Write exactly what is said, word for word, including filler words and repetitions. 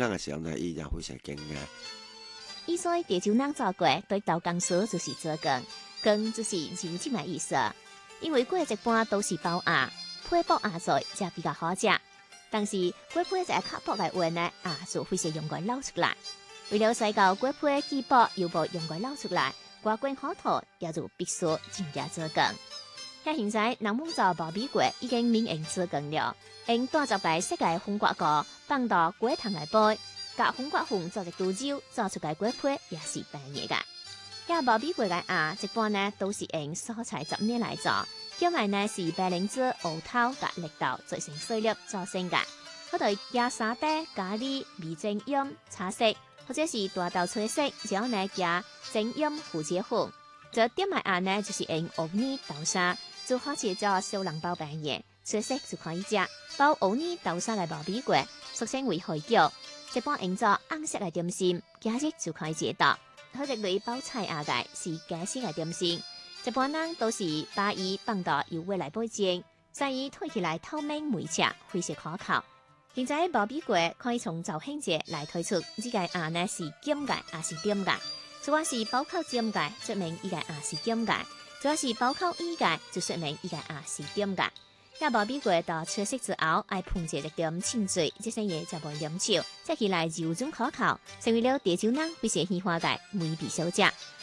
硬的时候呢，伊也非常健康。 伊说地球人做粿对豆干说就是做羹，羹就是柔筋的意思。因为粿一般都是包芽，皮薄芽脆才比较好食。但是粿皮在较薄的话呢，芽就会是用来捞出来。为了使到粿皮既薄又无用来捞出来，刮滚好土，也就必须增加做羹。遐现在人们做爆米粿已经免用做羹了，用大十个色嘅红瓜糕放到粿汤内杯，甲红瓜粉做一煮酒，做出来粿皮也是白热嘅。遐爆米粿嘅芽一般呢都是用蔬菜杂面来做，叫埋呢是白莲子、芋头甲绿豆做成碎粒做成嘅。我哋加沙嗲、咖喱、味精盐、茶色，或者是大豆脆色，只要呢加精盐、胡椒粉。这点埋芽呢就是用芋泥豆沙。做好似做小笼包饼嘢，脆色就可以食。包芋泥豆沙嘅爆米粿，俗稱為海饺，一般用作紅色嘅點心，假日就可以食到。好一類包菜芽嘅是假式嘅點心，一般人都是把伊放到油鍋來煲煎，使伊推起來透明美赤，非常可口。現在爆米粿可以從造興節來推出，呢個芽呢是尖嘅，也是點嘅。如果是包靠尖嘅，說明伊個芽是尖嘅。主要是包靠伊個，就說明伊個也是點個。遐爆米粿到出色之後，愛烹製一點清水，這些嘢就無黏稠，食起來柔軟可口，成為了地球人非常喜歡嘅美味小食。